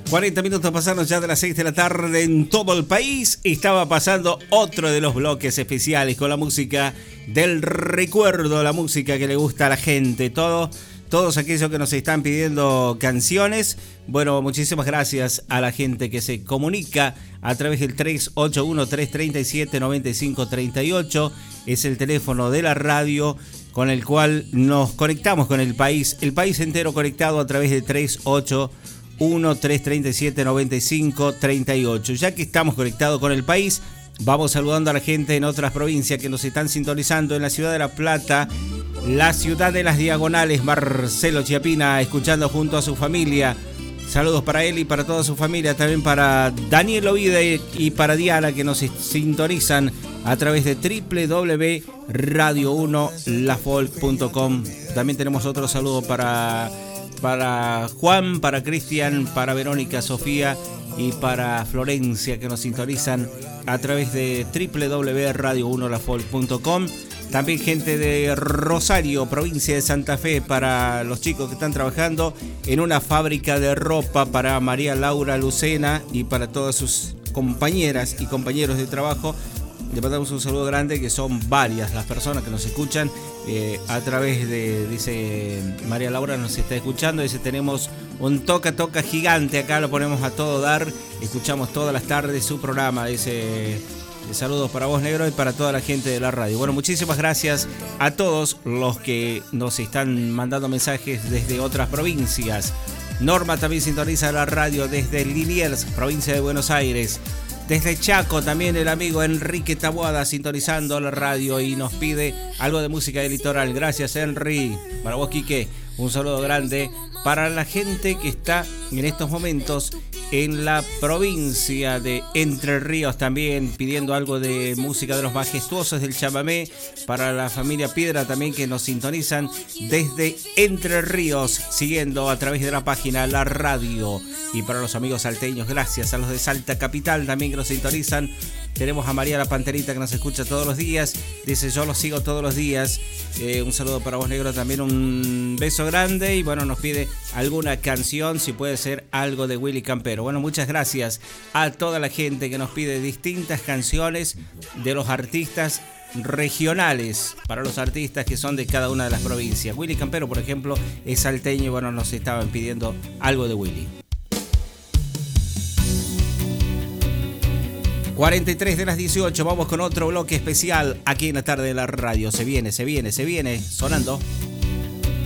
40 minutos pasaron ya de las 6 de la tarde en todo el país. Estaba pasando otro de los bloques especiales con la música del recuerdo, la música que le gusta a la gente. Todos aquellos que nos están pidiendo canciones. Bueno, muchísimas gracias a la gente que se comunica a través del 381-337-9538. Es el teléfono de la radio con el cual nos conectamos con el país entero conectado a través del 381-337-9538. Ya que estamos conectados con el país, vamos saludando a la gente en otras provincias que nos están sintonizando. En la ciudad de La Plata, la ciudad de las Diagonales, Marcelo Chiapina, escuchando junto a su familia. Saludos para él y para toda su familia, también para Daniel Ovide y para Diana, que nos sintonizan a través de www.radio1lafolk.com. También tenemos otro saludo para Juan, para Cristian, para Verónica, Sofía y para Florencia, que nos sintonizan a través de www.radio1lafolk.com. También gente de Rosario, provincia de Santa Fe, para los chicos que están trabajando en una fábrica de ropa, para María Laura Lucena y para todas sus compañeras y compañeros de trabajo. Le mandamos un saludo grande, que son varias las personas que nos escuchan a través de, dice María Laura, nos está escuchando, dice, tenemos un toca gigante, acá lo ponemos a todo dar, escuchamos todas las tardes su programa, dice, saludos para vos, negro, y para toda la gente de la radio. Bueno, muchísimas gracias a todos los que nos están mandando mensajes desde otras provincias. Norma también sintoniza la radio desde Liniers, provincia de Buenos Aires. Desde Chaco también el amigo Enrique Taboada sintonizando la radio y nos pide algo de música del litoral. Gracias, Henry. Para vos, Quique, un saludo grande. Para la gente que está en estos momentos en la provincia de Entre Ríos también pidiendo algo de música de los majestuosos del chamamé. Para la familia Piedra también, que nos sintonizan desde Entre Ríos, siguiendo a través de la página La Radio. Y para los amigos salteños, gracias a los de Salta Capital también que nos sintonizan. Tenemos a María la Panterita, que nos escucha todos los días. Dice, yo los sigo todos los días. Un saludo para vos, negro, también un beso grande. Y bueno, nos pide alguna canción, si puede ser algo de Willy Campero. Bueno, muchas gracias a toda la gente que nos pide distintas canciones de los artistas regionales, para los artistas que son de cada una de las provincias. Willy Campero, por ejemplo, es salteño y bueno, nos estaban pidiendo algo de Willy. 43 de las 18, vamos con otro bloque especial aquí en la tarde de la radio. Se viene sonando.